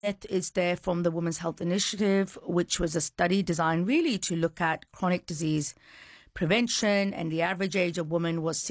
is there from the Women's Health Initiative, which was a study designed really to look at chronic disease prevention, and the average age of women was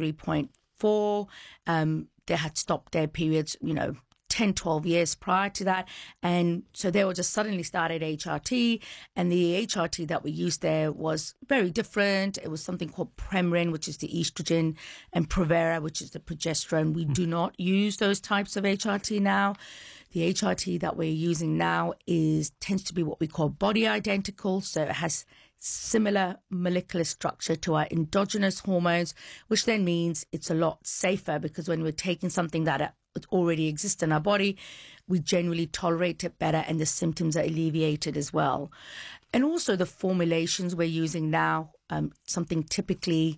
63.4. They had stopped their periods, 10, 12 years prior to that. And so they were just suddenly started HRT, and the HRT that we used there was very different. It was something called Premarin, which is the estrogen, and Provera, which is the progesterone. We do not use those types of HRT now. The HRT that we're using now tends to be what we call body identical. So it has similar molecular structure to our endogenous hormones, which then means it's a lot safer, because when we're taking something that already exists in our body, we generally tolerate it better, and the symptoms are alleviated as well. And also the formulations we're using now, something typically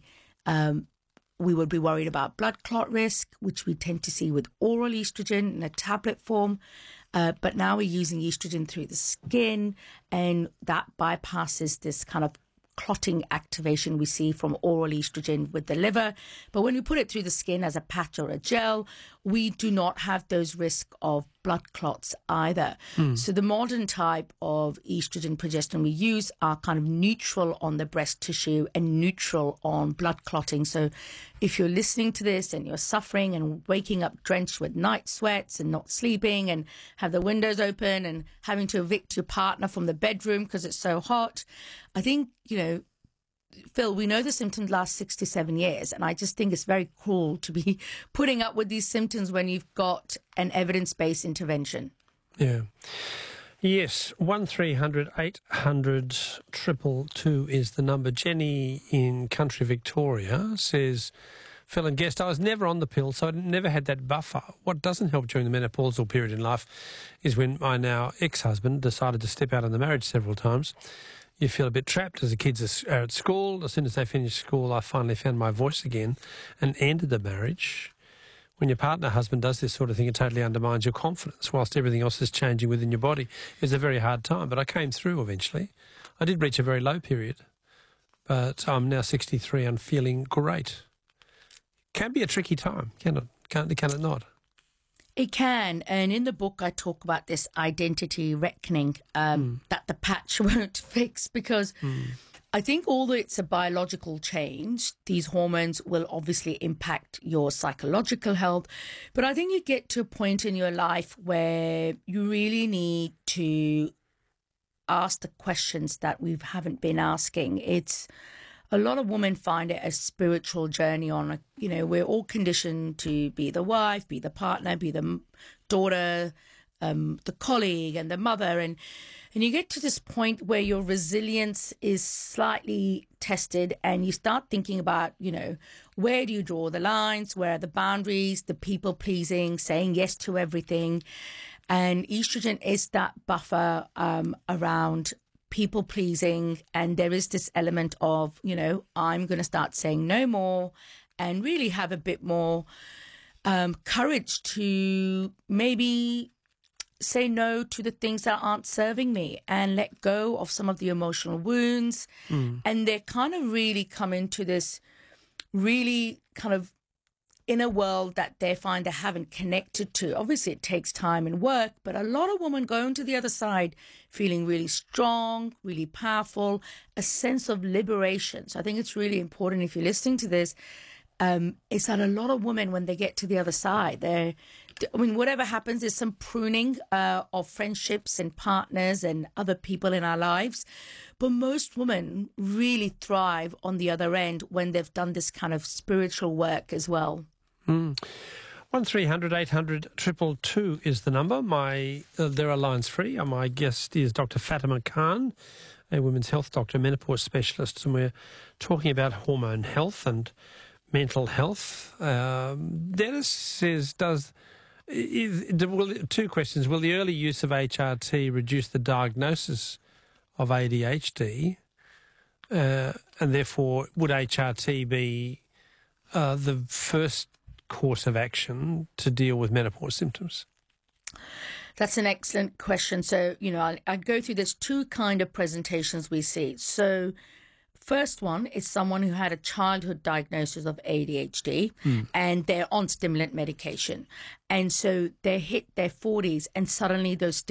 we would be worried about blood clot risk, which we tend to see with oral estrogen in a tablet form. But now we're using estrogen through the skin, and that bypasses this kind of clotting activation we see from oral estrogen with the liver. But when we put it through the skin as a patch or a gel, we do not have those risks of blood clots either. So the modern type of estrogen progesterone we use are kind of neutral on the breast tissue and neutral on blood clotting. So if you're listening to this and you're suffering and waking up drenched with night sweats and not sleeping and have the windows open and having to evict your partner from the bedroom because it's so hot, I think, Phil, we know the symptoms last 6 to 7 years, and I just think it's very cruel to be putting up with these symptoms when you've got an evidence-based intervention. Yeah. Yes, 1300 800 222 is the number. Jenny in country Victoria says, Phil and guest, I was never on the pill, so I never had that buffer. What doesn't help during the menopausal period in life is when my now ex-husband decided to step out on the marriage several times. You feel a bit trapped as the kids are at school. As soon as they finish school, I finally found my voice again and ended the marriage. When your husband does this sort of thing, it totally undermines your confidence whilst everything else is changing within your body. It's a very hard time, but I came through eventually. I did reach a very low period, but I'm now 63 and feeling great. Can be a tricky time, can it not? It can, and in the book I talk about this identity reckoning that the patch won't fix, because I think although it's a biological change, these hormones will obviously impact your psychological health. But I think you get to a point in your life where you really need to ask the questions that we haven't been asking. A lot of women find it a spiritual journey on, we're all conditioned to be the wife, be the partner, be the daughter, the colleague and the mother. And you get to this point where your resilience is slightly tested, and you start thinking about, where do you draw the lines? Where are the boundaries, the people pleasing, saying yes to everything? And estrogen is that buffer around people pleasing, and there is this element of, I'm going to start saying no more and really have a bit more courage to maybe say no to the things that aren't serving me and let go of some of the emotional wounds. And they kind of really come into this really kind of inner world that they find they haven't connected to. Obviously, it takes time and work, but a lot of women go into the other side feeling really strong, really powerful, a sense of liberation. So I think it's really important, if you're listening to this, is that a lot of women, when they get to the other side, whatever happens, there's some pruning of friendships and partners and other people in our lives. But most women really thrive on the other end when they've done this kind of spiritual work as well. 1300 800 222 is the number. There are lines free. My guest is Dr. Fatima Khan, a women's health doctor, menopause specialist, and we're talking about hormone health and mental health. Dennis says, two questions. Will the early use of HRT reduce the diagnosis of ADHD? And therefore, would HRT be the first course of action to deal with menopause symptoms? That's an excellent question. So, I go through, there's two kind of presentations we see. So first one is someone who had a childhood diagnosis of ADHD and they're on stimulant medication. And so they hit their 40s and suddenly those